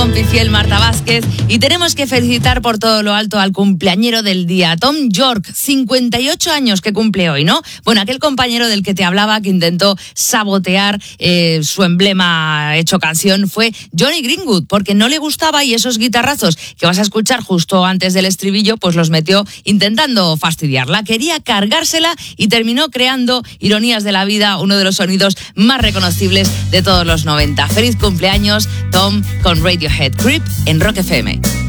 compi fiel Marta Vázquez y tenemos que felicitar por todo lo alto al cumpleañero del día, Tom York, 58 años que cumple hoy, ¿no? Bueno, aquel compañero del que te hablaba que intentó sabotear su emblema hecho canción fue Johnny Greenwood, porque no le gustaba y esos guitarrazos que vas a escuchar justo antes del estribillo, pues los metió intentando fastidiarla. Quería cargársela y terminó creando Ironías de la vida, uno de los sonidos más reconocibles de todos los 90. Feliz cumpleaños, Tom, con Radiohead. Creep en Rock FM.